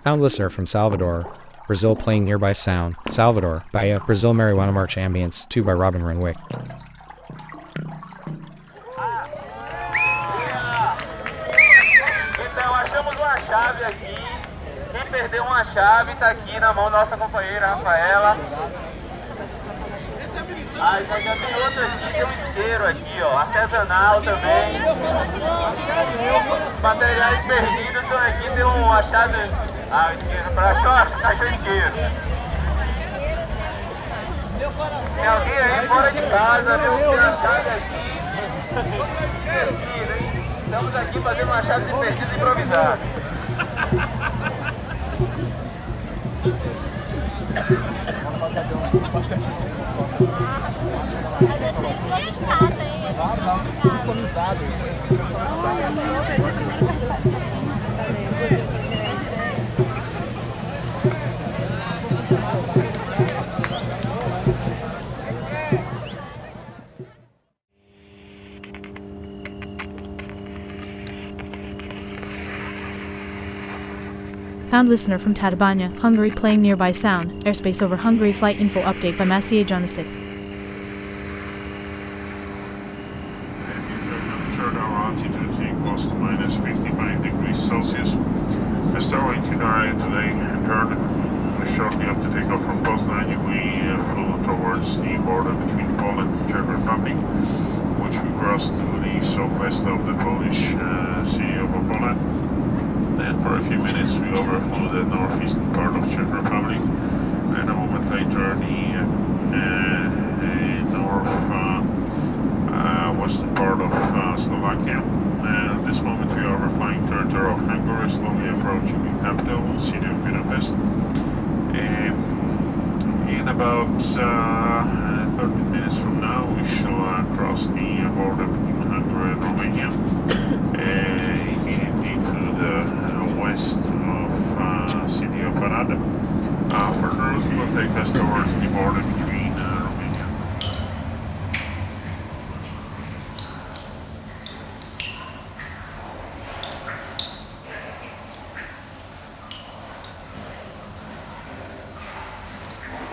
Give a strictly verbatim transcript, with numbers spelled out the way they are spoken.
Found listener from Salvador, Brazil playing nearby sound. Salvador, Bahia, Brazil Marijuana March Ambience, two by Robin Renwick. Então achamos uma chave aqui. Quem perdeu uma chave está aqui na mão da nossa companheira Rafaela. Ah, então já tem outra aqui, tem um isqueiro aqui, ó, artesanal também. Os materiais perdidos estão aqui, tem uma chave. Ah, o isqueiro, para achar, achou isqueiro. Tem alguém aí fora de casa, viu? Tem a chave aqui. Estamos aqui fazendo uma chave de precisa improvisar. Vai descer pro lado de casa, hein? Ah, não, customizado, isso é personalizado. Found listener from Tatabánya, Hungary playing nearby sound. Airspace over Hungary flight info update by Maciej Jonasik. Minus fifty-five degrees Celsius. The Starlink Canaria today entered shortly after takeoff from Poznan. We uh, flew towards the border between Poland and Czech Republic, which we crossed to the southwest of the Polish uh, city of Opola. Then for a few minutes we overflew the northeastern part of Czech Republic, and a moment later the, uh, the north uh, uh, western part of uh, Slovakia. And at this moment we are overflying territory of Hungary, slowly approaching the capital, city of Budapest. And in about uh, thirty minutes from now we shall uh, cross the border between Hungary and Romania uh, into the uh, west of uh, city of Arad. Uh, further it will take us towards the border between